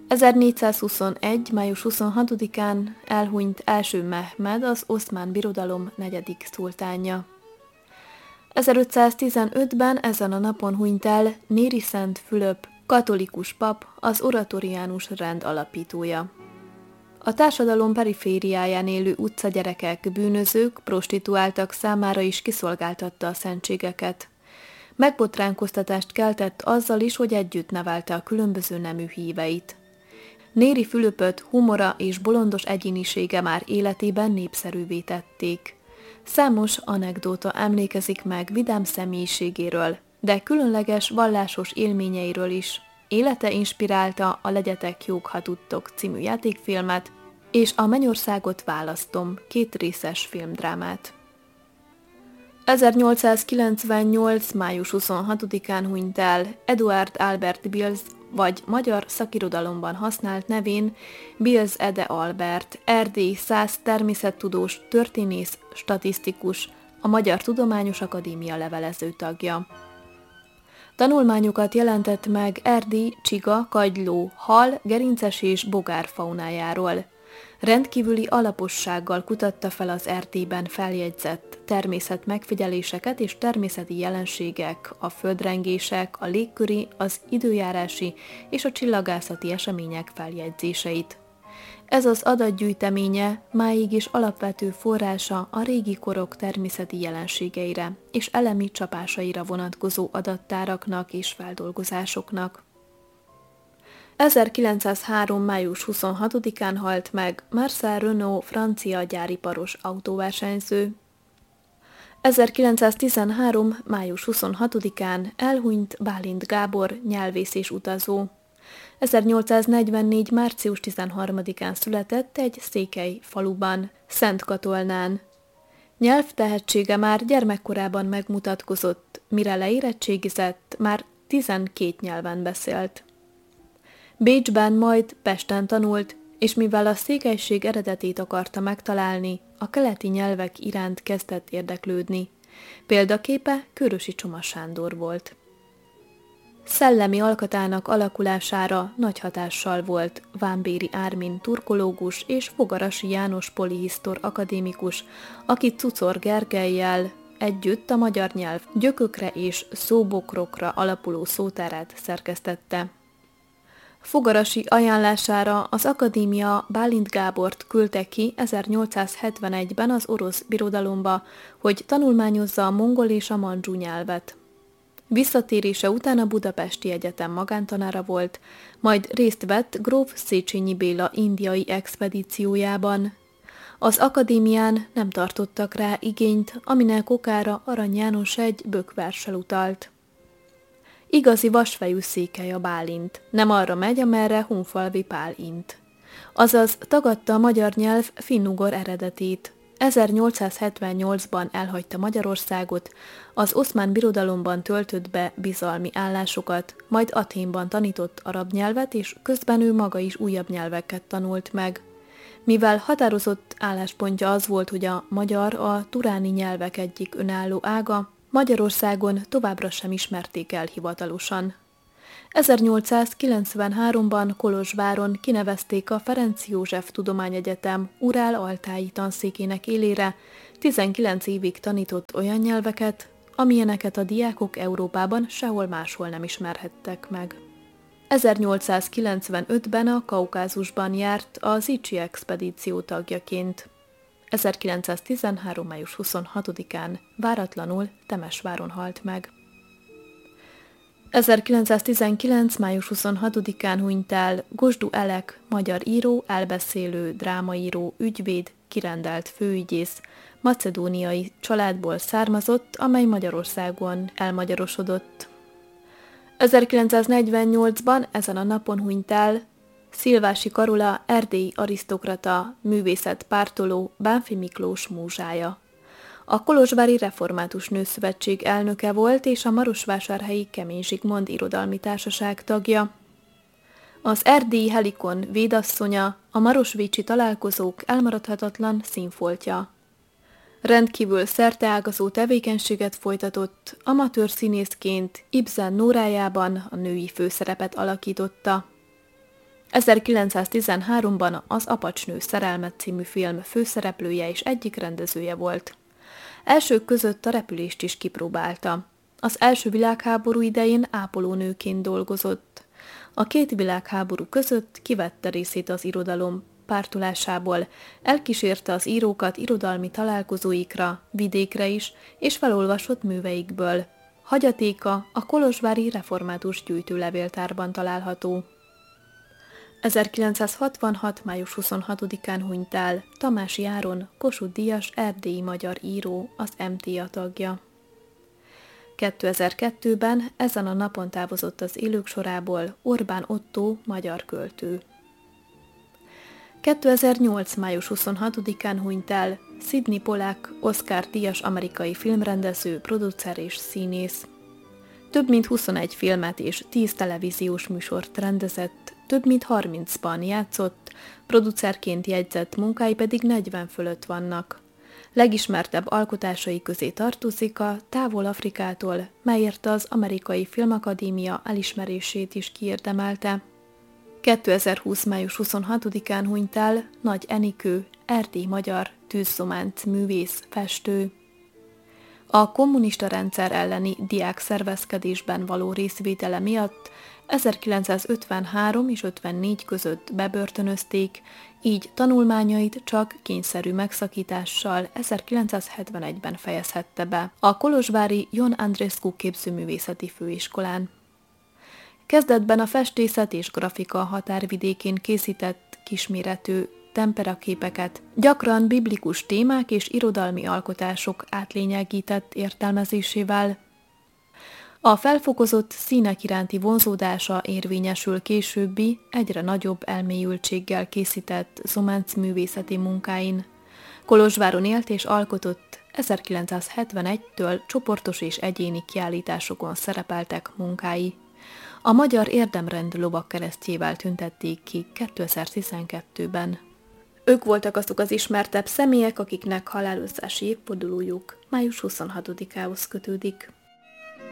1421. május 26-án elhunyt első Mehmed, az Oszmán Birodalom 4. szultánja. 1515-ben ezen a napon hunyt el Néri Szent Fülöp, katolikus pap, az oratoriánus rend alapítója. A társadalom perifériáján élő utcagyerekek, bűnözők, prostituáltak számára is kiszolgáltatta a szentségeket. Megbotránkoztatást keltett azzal is, hogy együtt nevelte a különböző nemű híveit. Néri Fülöpöt humora és bolondos egyénisége már életében népszerűvé tették. Számos anekdóta emlékezik meg vidám személyiségéről, de különleges vallásos élményeiről is. Élete inspirálta a Legyetek jók, ha tudtok című játékfilmet, és a Mennyországot választom 2 részes filmdrámát. 1898. május 26-án hunyt el Eduard Albert Biels, vagy magyar szakirodalomban használt nevén Biels Ede Albert, erdélyi szász természettudós, történész, statisztikus, a Magyar Tudományos Akadémia levelező tagja. Tanulmányokat jelentett meg Erdély, csiga, kagyló, hal, gerinces és bogár faunájáról. Rendkívüli alapossággal kutatta fel az Erdélyben feljegyzett természetmegfigyeléseket és természeti jelenségek, a földrengések, a légköri, az időjárási és a csillagászati események feljegyzéseit. Ez az adatgyűjteménye máig is alapvető forrása a régi korok természeti jelenségeire és elemi csapásaira vonatkozó adattáraknak és feldolgozásoknak. 1903. május 26-án halt meg Marcel Renault, francia gyáriparos autóversenyző. 1913. május 26-án elhunyt Bálint Gábor, nyelvész és utazó. 1844. március 13-án született egy székely faluban, Szentkatolnán. Nyelvtehetsége már gyermekkorában megmutatkozott, mire leérettségizett, már 12 nyelven beszélt. Bécsben, majd Pesten tanult, és mivel a székelység eredetét akarta megtalálni, a keleti nyelvek iránt kezdett érdeklődni. Példaképe Kőrösi Csoma Sándor volt. Szellemi alkatának alakulására nagy hatással volt Vámbéry Ármin turkológus és Fogarasi János polihisztor akadémikus, aki Czuczor Gergellyel együtt a magyar nyelv gyökökre és szóbokrokra alapuló szótárát szerkesztette. Fogarasi ajánlására az akadémia Bálint Gábort küldte ki 1871-ben az orosz birodalomba, hogy tanulmányozza a mongol és a mandzsú nyelvet. Visszatérése után a Budapesti Egyetem magántanára volt, majd részt vett gróf Széchenyi Béla indiai expedíciójában. Az akadémián nem tartottak rá igényt, aminek okára Arany János egy bökverssel utalt. Igazi vasfejű székely a Bálint, nem arra megy, amerre Hunfalvi Pál int. Azaz tagadta a magyar nyelv finnugor eredetét. 1878-ban elhagyta Magyarországot, az Oszmán Birodalomban töltött be bizalmi állásokat, majd Athénban tanított arab nyelvet, és közben ő maga is újabb nyelveket tanult meg. Mivel határozott álláspontja az volt, hogy a magyar a turáni nyelvek egyik önálló ága, Magyarországon továbbra sem ismerték el hivatalosan. 1893-ban Kolozsváron kinevezték a Ferenc József Tudományegyetem Urál-Altái tanszékének élére, 19 évig tanított olyan nyelveket, amilyeneket a diákok Európában sehol máshol nem ismerhettek meg. 1895-ben a Kaukázusban járt a Zichy expedíció tagjaként. 1913. május 26-án váratlanul Temesváron halt meg. 1919. május 26-án hunyt el Gosdú Elek, magyar író, elbeszélő, drámaíró, ügyvéd, kirendelt főügyész, macedóniai családból származott, amely Magyarországon elmagyarosodott. 1948-ban ezen a napon hunyt el Szilvási Karola, erdélyi arisztokrata, művészetpártoló, Bánffy Miklós múzsája. A Kolozsvári Református Nőszövetség elnöke volt, és a marosvásárhelyi Kemény Zsigmond Irodalmi Társaság tagja. Az erdélyi Helikon védasszonya, a marosvécsi találkozók elmaradhatatlan színfoltja. Rendkívül szerteágazó tevékenységet folytatott, amatőr színészként Ibsen Nórájában a női főszerepet alakította. 1913-ban az Apacsnő szerelme című film főszereplője és egyik rendezője volt. Elsők között a repülést is kipróbálta. Az első világháború idején ápolónőként dolgozott. A két világháború között kivette részét az irodalom pártolásából, elkísérte az írókat irodalmi találkozóikra, vidékre is, és felolvasott műveikből. Hagyatéka a kolozsvári református gyűjtőlevéltárban található. 1966. május 26-án hunyt el Tamási Áron, Kossuth-díjas erdélyi magyar író, az MTA tagja. 2002-ben ezen a napon távozott az élők sorából Orbán Ottó magyar költő. 2008. május 26-án hunyt el Sidney Pollack, Oscar-díjas amerikai filmrendező, producer és színész. Több mint 21 filmet és 10 televíziós műsort rendezett, több mint 30-ban játszott, producerként jegyzett munkái pedig 40 fölött vannak. Legismertebb alkotásai közé tartozik a Távol Afrikától, melyért az Amerikai Filmakadémia elismerését is kiérdemelte. 2020. május 26-án hunyt el Nagy Enikő, erdélyi magyar tűzzománc művész, festő. A kommunista rendszer elleni diákszervezkedésben való részvétele miatt 1953 és 54 között bebörtönözték, így tanulmányait csak kényszerű megszakítással 1971-ben fejezhette be a kolozsvári Ion Andrescu képzőművészeti főiskolán. Kezdetben a festészet és grafika határvidékén készített kisméretű temperaképeket, gyakran biblikus témák és irodalmi alkotások átlényegített értelmezésével. A felfokozott színek iránti vonzódása érvényesül későbbi, egyre nagyobb elmélyültséggel készített zománcművészeti munkáin. Kolozsváron élt és alkotott, 1971-től csoportos és egyéni kiállításokon szerepeltek munkái. A Magyar Érdemrend lovagkeresztjével tüntették ki 2012-ben. Ők voltak azok az ismertebb személyek, akiknek halálozási évfordulójuk május 26-ához kötődik.